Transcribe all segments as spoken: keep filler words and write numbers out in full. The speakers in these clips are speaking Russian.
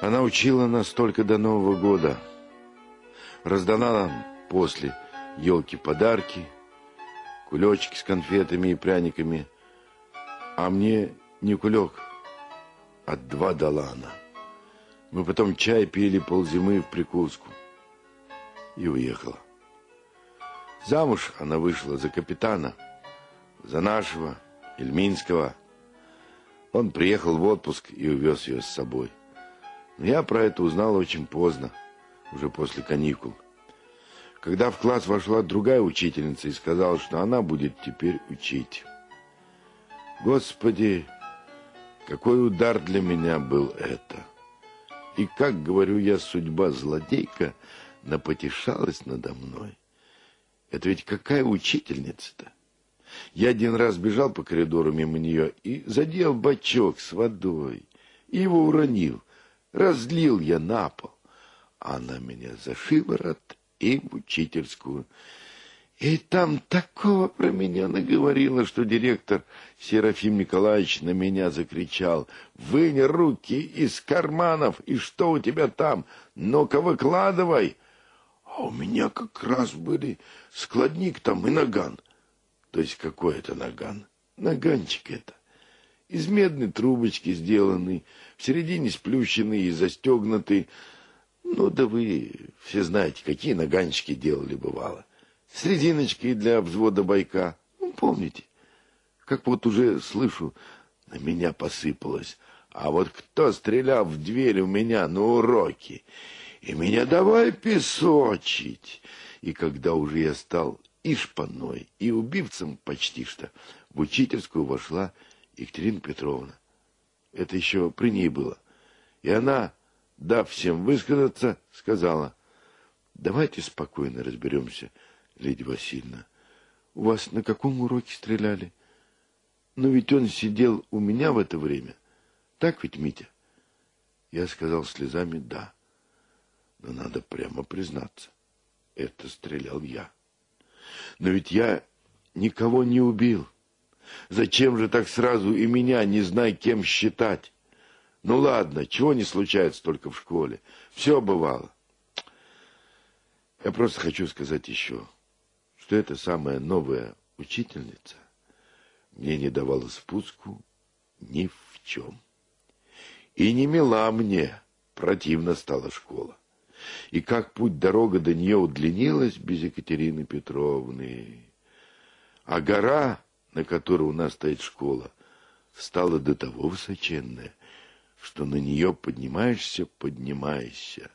Она учила нас только до Нового года. Раздала нам после елки подарки, кулечки с конфетами и пряниками. А мне не кулек, а два дала она. Мы потом чай пили ползимы в прикуску. И уехала. Замуж она вышла за капитана, за нашего, Ильминского. Он приехал в отпуск и увез ее с собой. Но я про это узнал очень поздно, уже после каникул. Когда в класс вошла другая учительница и сказала, что она будет теперь учить. Господи, какой удар для меня был это. И как, говорю я, судьба-злодейка напотешалась надо мной. Это ведь какая учительница-то? Я один раз бежал по коридору мимо нее и задел бачок с водой. И его уронил. Разлил я на пол. Она меня за шиворот и в учительскую. И там такого про меня наговорила, что директор Серафим Николаевич на меня закричал: «Вынь руки из карманов, и что у тебя там? Ну-ка выкладывай!» А у меня как раз были складник там и наган. То есть какой это наган? Наганчик это. Из медной трубочки сделанный, в середине сплющенный и застегнутый. Ну да вы все знаете, какие наганчики делали бывало. С резиночкой для взвода байка. Ну, помните? Как вот уже слышу, на меня посыпалось. А вот кто стрелял в дверь у меня на уроке? И меня давай песочить. И когда уже я стал и шпаной, и убивцем почти что, в учительскую вошла Екатерина Петровна. Это еще при ней было. И она, дав всем высказаться, сказала: «Давайте спокойно разберемся, Лидия Васильевна. У вас на каком уроке стреляли? Но ведь он сидел у меня в это время. Так ведь, Митя?» Я сказал слезами «да». Но надо прямо признаться, это стрелял я. Но ведь я никого не убил. Зачем же так сразу и меня, не зная, кем считать? Ну ладно, чего не случается только в школе. Все бывало. Я просто хочу сказать еще, что эта самая новая учительница мне не давала спуску ни в чем. И не мила мне, противно стала школа. И как путь-дорога до нее удлинилась без Екатерины Петровны. А гора, на которой у нас стоит школа, стала до того высоченная, что на нее поднимаешься, поднимаешься.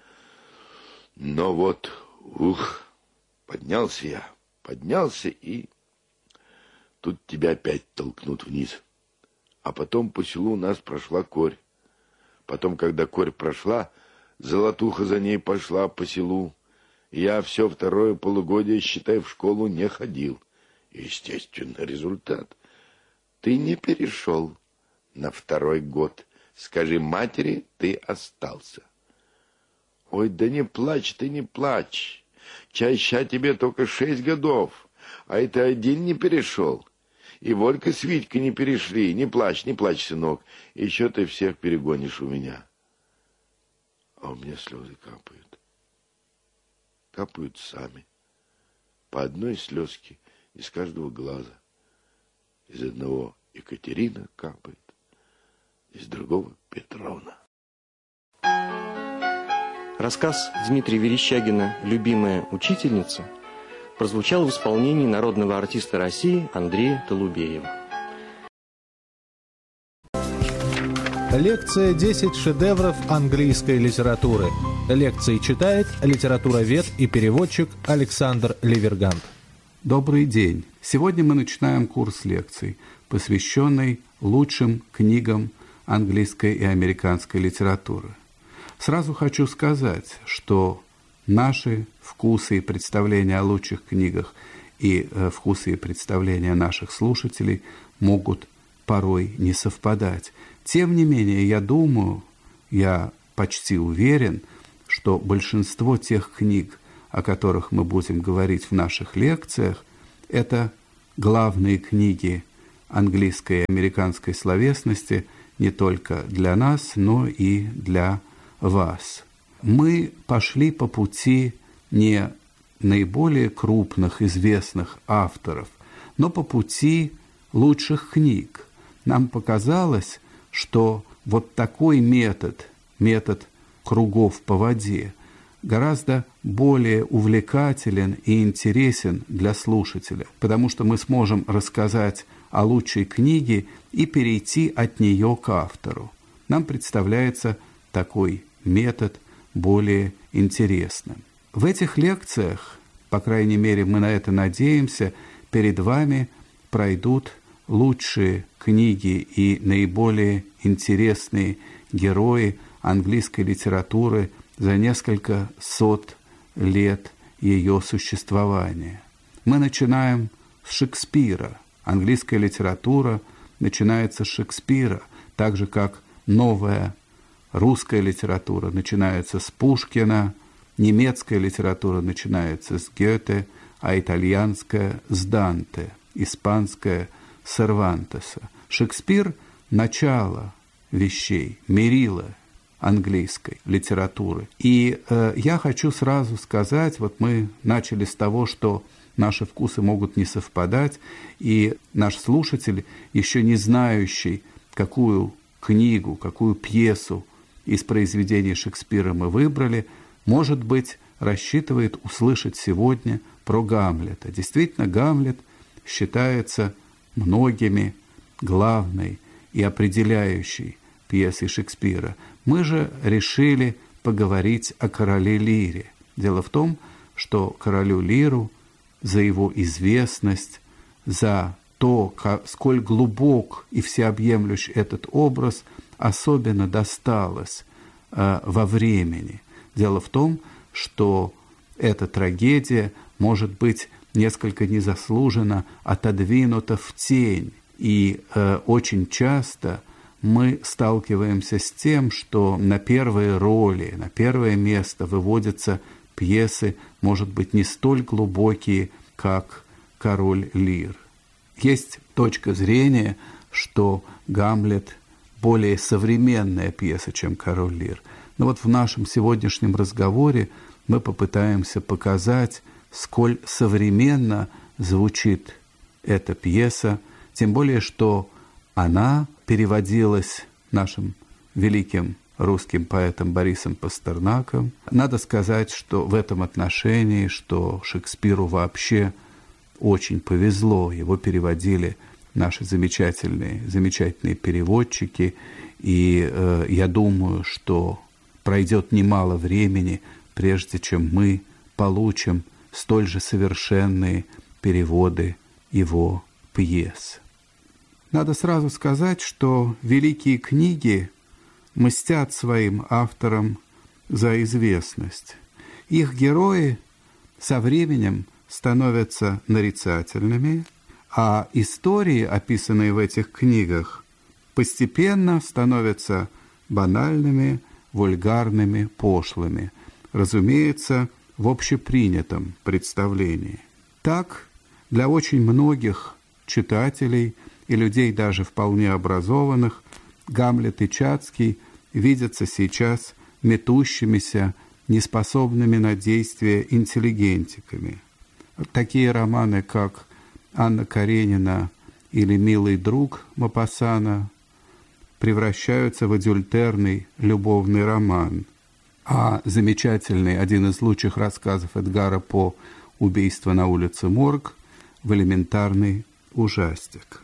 Но вот, ух, поднялся я, поднялся, и тут тебя опять толкнут вниз. А потом по селу у нас прошла корь. Потом, когда корь прошла, золотуха за ней пошла по селу. Я все второе полугодие, считай, в школу не ходил. Естественно, результат. Ты не перешел на второй год. Скажи матери, ты остался. Ой, да не плачь ты, не плачь. Чаща тебе только шесть годов, а это один не перешел. И Волька с Витькой не перешли. Не плачь, не плачь, сынок. Еще ты всех перегонишь у меня. А у меня слезы капают. Капают сами. По одной слезке из каждого глаза. Из одного Екатерина капает, из другого Петровна. Рассказ Дмитрия Верещагина «Любимая учительница» прозвучал в исполнении народного артиста России Андрея Толубеева. Лекция «десять шедевров английской литературы». Лекции читает литературовед и переводчик Александр Ливергант. Добрый день. Сегодня мы начинаем курс лекций, посвященный лучшим книгам английской и американской литературы. Сразу хочу сказать, что наши вкусы и представления о лучших книгах и э, вкусы и представления наших слушателей могут порой не совпадать. Тем не менее, я думаю, я почти уверен, что большинство тех книг, о которых мы будем говорить в наших лекциях, это главные книги английской и американской словесности не только для нас, но и для вас. Мы пошли по пути не наиболее крупных, известных авторов, но по пути лучших книг. Нам показалось, что вот такой метод, метод кругов по воде, гораздо более увлекателен и интересен для слушателя, потому что мы сможем рассказать о лучшей книге и перейти от нее к автору. Нам представляется такой метод более интересным. В этих лекциях, по крайней мере, мы на это надеемся, перед вами пройдут лучшие книги и наиболее интересные герои английской литературы за несколько сот лет ее существования. Мы начинаем с Шекспира. Английская литература начинается с Шекспира, так же, как новая русская литература начинается с Пушкина, немецкая литература начинается с Гёте, а итальянская с Данте, испанская с Сервантеса. Шекспир – начало вещей, мерило английской литературы. И э, я хочу сразу сказать, вот мы начали с того, что наши вкусы могут не совпадать, и наш слушатель, еще не знающий, какую книгу, какую пьесу из произведений Шекспира мы выбрали, может быть, рассчитывает услышать сегодня про Гамлета. Действительно, Гамлет считается многими главной и определяющей пьесой Шекспира. Мы же решили поговорить о короле Лире. Дело в том, что королю Лиру за его известность, за то, сколь глубок и всеобъемлющ этот образ, особенно досталось э, во времени. Дело в том, что эта трагедия, может быть, несколько незаслуженно отодвинута в тень. И э, очень часто мы сталкиваемся с тем, что на первые роли, на первое место выводятся пьесы, может быть, не столь глубокие, как «Король Лир». Есть точка зрения, что «Гамлет» более современная пьеса, чем «Король Лир». Но вот в нашем сегодняшнем разговоре мы попытаемся показать, сколь современно звучит эта пьеса, тем более, что она переводилась нашим великим русским поэтом Борисом Пастернаком. Надо сказать, что в этом отношении, что Шекспиру вообще очень повезло. Его переводили наши замечательные, замечательные переводчики. И э, я думаю, что пройдет немало времени, прежде чем мы получим столь же совершенные переводы его пьес. Надо сразу сказать, что великие книги мстят своим авторам за известность. Их герои со временем становятся нарицательными, а истории, описанные в этих книгах, постепенно становятся банальными, вульгарными, пошлыми, разумеется, в общепринятом представлении. Так, для очень многих читателей и людей даже вполне образованных Гамлет и Чацкий видятся сейчас метущимися, неспособными на действие интеллигентиками. Такие романы, как «Анна Каренина» или «Милый друг» Мопассана, превращаются в адюльтерный любовный роман, а замечательный, один из лучших рассказов Эдгара По «Убийство на улице Морг» в элементарный ужастик.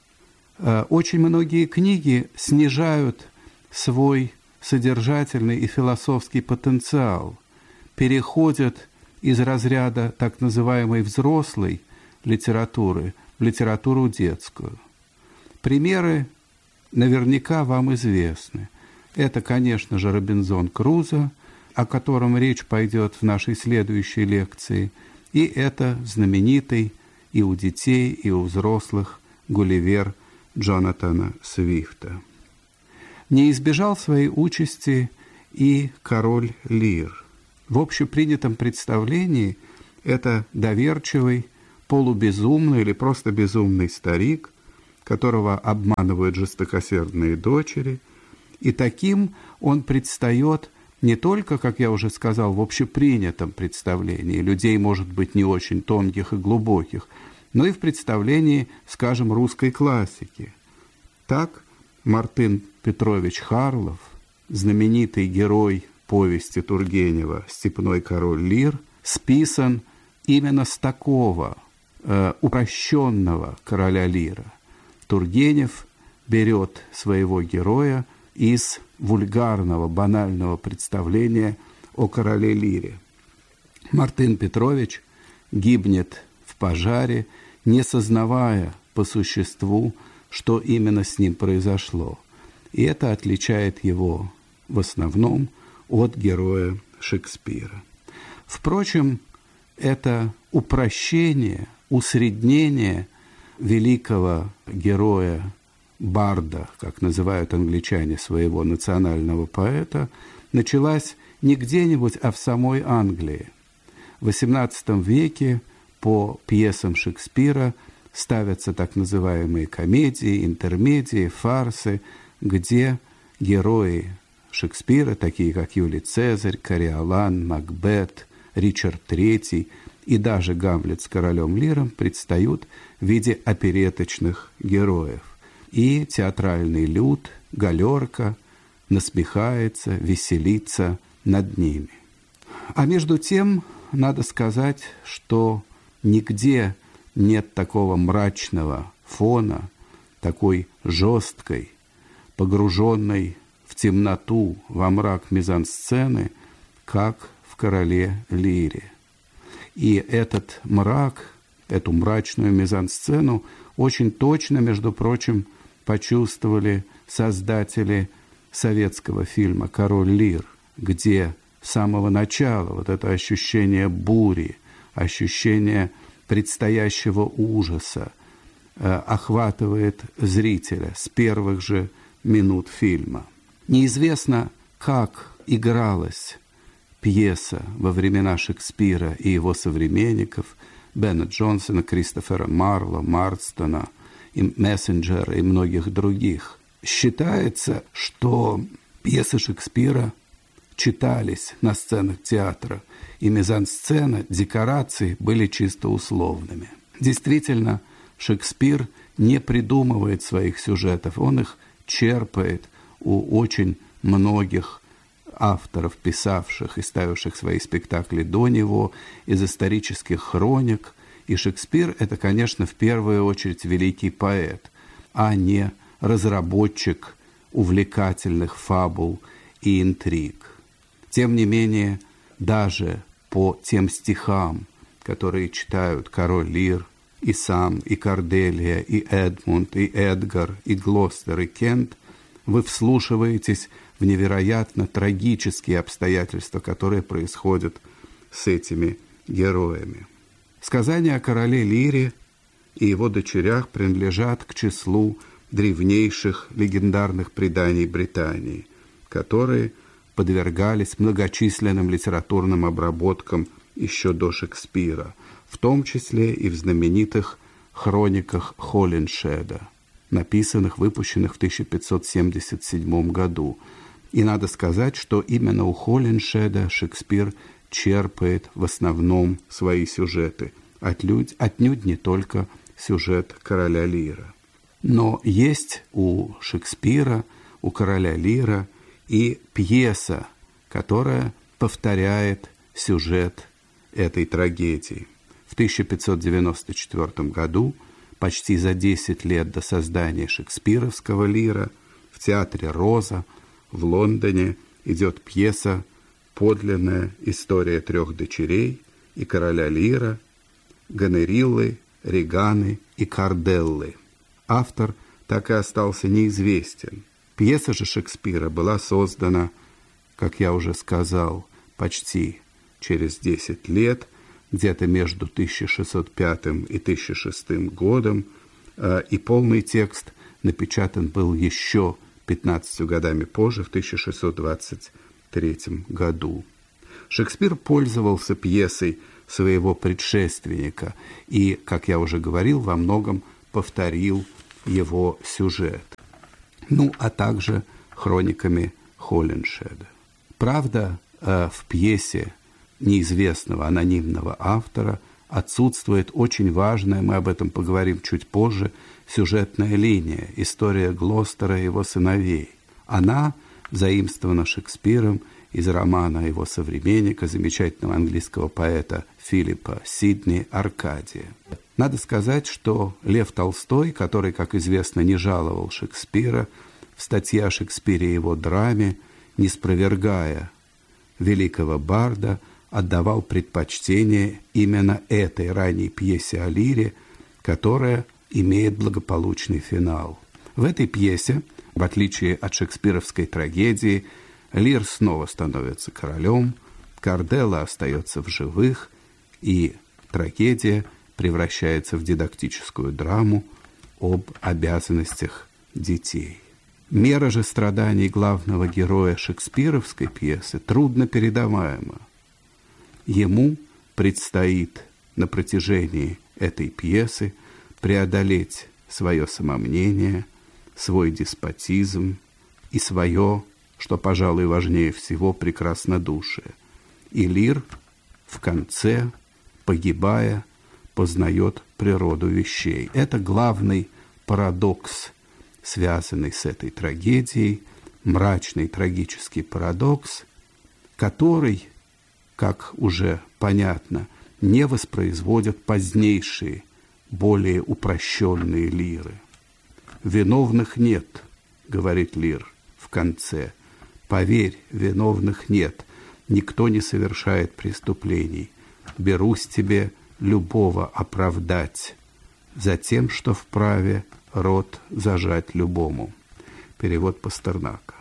Очень многие книги снижают свой содержательный и философский потенциал, переходят из разряда так называемой взрослой литературы в литературу детскую. Примеры наверняка вам известны. Это, конечно же, Робинзон Крузо, о котором речь пойдет в нашей следующей лекции, и это знаменитый и у детей, и у взрослых Гулливер Джонатана Свифта. Не избежал своей участи и король Лир. В общепринятом представлении это доверчивый, полубезумный или просто безумный старик, которого обманывают жестокосердные дочери, и таким он предстает не только, как я уже сказал, в общепринятом представлении людей, может быть, не очень тонких и глубоких, но и в представлении, скажем, русской классики. Так Мартын Петрович Харлов, знаменитый герой повести Тургенева «Степной король Лир», списан именно с такого э, упрощенного короля Лира. Тургенев берет своего героя из вульгарного, банального представления о короле Лире. Мартын Петрович гибнет в пожаре, не сознавая по существу, что именно с ним произошло. И это отличает его в основном от героя Шекспира. Впрочем, это упрощение, усреднение великого героя барда, как называют англичане своего национального поэта, началась не где-нибудь, а в самой Англии. В восемнадцатом веке по пьесам Шекспира ставятся так называемые комедии, интермедии, фарсы, где герои Шекспира, такие как Юлий Цезарь, Кориолан, Макбет, Ричард Третий и даже Гамлет с королем Лиром предстают в виде опереточных героев. И театральный люд, галерка насмехается, веселится над ними. А между тем, надо сказать, что нигде нет такого мрачного фона, такой жесткой, погруженной в темноту, во мрак мизансцены, как в «Короле Лире». И этот мрак, эту мрачную мизансцену очень точно, между прочим, почувствовали создатели советского фильма «Король Лир», где с самого начала вот это ощущение бури, ощущение предстоящего ужаса э, охватывает зрителя с первых же минут фильма. Неизвестно, как игралась пьеса во времена Шекспира и его современников Бена Джонсона, Кристофера Марло, Марстона, и Мессенджера и многих других. Считается, что пьесы Шекспира читались на сценах театра, и мизансцена, декорации были чисто условными. Действительно, Шекспир не придумывает своих сюжетов, он их черпает у очень многих авторов, писавших и ставивших свои спектакли до него, из исторических хроник. И Шекспир – это, конечно, в первую очередь великий поэт, а не разработчик увлекательных фабул и интриг. Тем не менее, даже по тем стихам, которые читают король Лир, и сам, и Корделия, и Эдмунд, и Эдгар, и Глостер, и Кент, вы вслушиваетесь в невероятно трагические обстоятельства, которые происходят с этими героями. Сказания о короле Лире и его дочерях принадлежат к числу древнейших легендарных преданий Британии, которые подвергались многочисленным литературным обработкам еще до Шекспира, в том числе и в знаменитых хрониках Холлиншеда, написанных, выпущенных в тысяча пятьсот семьдесят седьмом году. И надо сказать, что именно у Холлиншеда Шекспир черпает в основном свои сюжеты, отнюдь, отнюдь не только сюжет «Короля Лира». Но есть у Шекспира, у «Короля Лира» и пьеса, которая повторяет сюжет этой трагедии. В тысяча пятьсот девяносто четвёртом году, почти за десять лет до создания шекспировского «Лира», в театре «Роза» в Лондоне идет пьеса «Подлинная история трех дочерей и короля Лира, Гонориллы, Реганы и Карделлы». Автор так и остался неизвестен. Пьеса же Шекспира была создана, как я уже сказал, почти через десять лет, где-то между тысяча шестьсот пятым и тысяча шестым годом, и полный текст напечатан был еще пятнадцатью годами позже, в тысяча шестьсот двадцать третьем году. Шекспир пользовался пьесой своего предшественника и, как я уже говорил, во многом повторил его сюжет. Ну, а также хрониками Холлиншеда. Правда, в пьесе неизвестного анонимного автора отсутствует очень важная, мы об этом поговорим чуть позже, сюжетная линия, история Глостера и его сыновей. Она заимствована Шекспиром из романа его современника, замечательного английского поэта Филиппа Сидни «Аркадия». Надо сказать, что Лев Толстой, который, как известно, не жаловал Шекспира, в статье о Шекспире и его драме, не спровергая великого барда, отдавал предпочтение именно этой ранней пьесе о Лире, которая имеет благополучный финал. В этой пьесе, в отличие от шекспировской трагедии, Лир снова становится королем, Корделла остается в живых, и трагедия превращается в дидактическую драму об обязанностях детей. Мера же страданий главного героя шекспировской пьесы трудно передаваема. Ему предстоит на протяжении этой пьесы преодолеть свое самомнение, свой деспотизм и свое, что, пожалуй, важнее всего, прекраснодушие. И Лир в конце, погибая, познает природу вещей. Это главный парадокс, связанный с этой трагедией, мрачный трагический парадокс, который, как уже понятно, не воспроизводят позднейшие, более упрощенные лиры. «Виновных нет», — говорит Лир в конце. «Поверь, виновных нет, никто не совершает преступлений. Берусь тебе любого оправдать, за тем, что вправе рот зажать любому». Перевод Пастернака.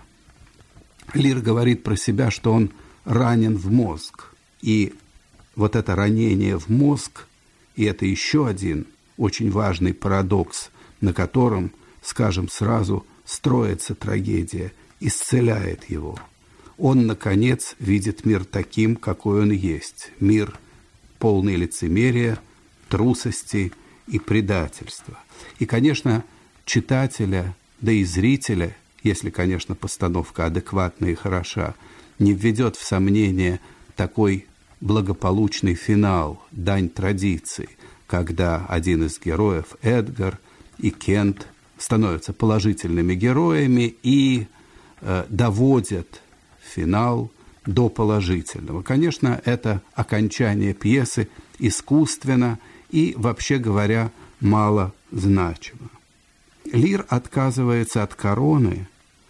Лир говорит про себя, что он ранен в мозг. И вот это ранение в мозг, и это еще один очень важный парадокс, на котором, скажем сразу, строится трагедия, исцеляет его. Он, наконец, видит мир таким, какой он есть. Мир полный лицемерия, трусости и предательства. И, конечно, читателя, да и зрителя, если, конечно, постановка адекватная и хороша, не введет в сомнение такой благополучный финал, дань традиции, когда один из героев, Эдгар и Кент, становятся положительными героями и э, доводят финал до положительного. Конечно, это окончание пьесы искусственно и, вообще говоря, мало значимо. Лир отказывается от короны,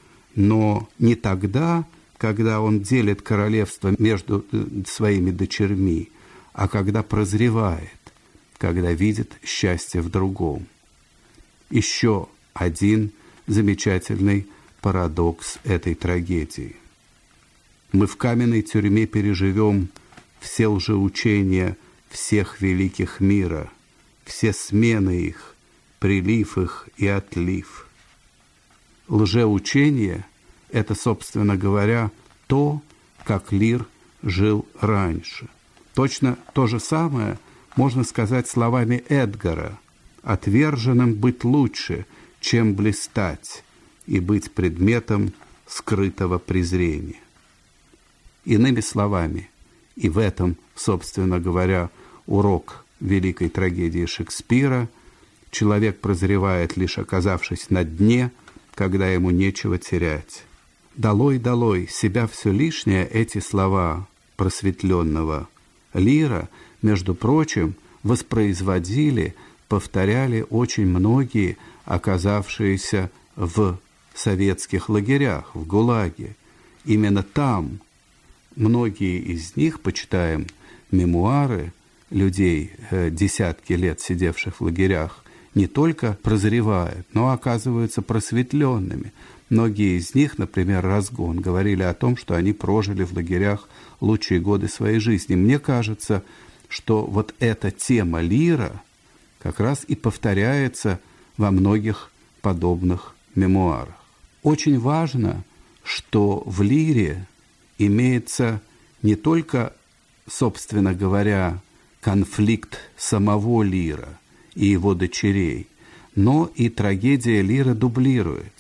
но не тогда, когда он делит королевство между своими дочерьми, а когда прозревает, когда видит счастье в другом. Еще один замечательный парадокс этой трагедии. Мы в каменной тюрьме переживем все лжеучения всех великих мира, все смены их, прилив их и отлив. Лжеучение – это, собственно говоря, то, как Лир жил раньше. Точно то же самое можно сказать словами Эдгара: «Отверженным быть лучше, чем блистать и быть предметом скрытого презрения». Иными словами, и в этом, собственно говоря, урок великой трагедии Шекспира, человек прозревает, лишь оказавшись на дне, когда ему нечего терять. «Долой, долой, себя все лишнее» — эти слова просветленного Лира, между прочим, воспроизводили, повторяли очень многие, оказавшиеся в советских лагерях, в ГУЛАГе. Именно там многие из них, почитаем мемуары людей, десятки лет сидевших в лагерях, не только прозревают, но оказываются просветленными. Многие из них, например, Разгон, говорили о том, что они прожили в лагерях лучшие годы своей жизни. Мне кажется, что вот эта тема Лира как раз и повторяется во многих подобных мемуарах. Очень важно, что в Лире имеется не только, собственно говоря, конфликт самого Лира и его дочерей, но и трагедия Лира дублируется.